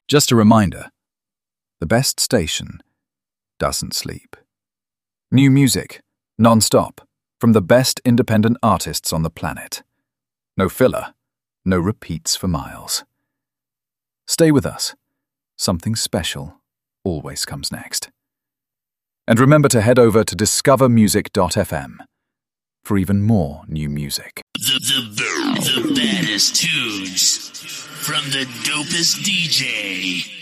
Just a reminder, the best station doesn't sleep. New music, non-stop, from the best independent artists on the planet. No filler, no repeats for miles. Stay with us. Something special always comes next. And remember to head over to discovermusic.fm for even more new music. The baddest tunes from the dopest DJ.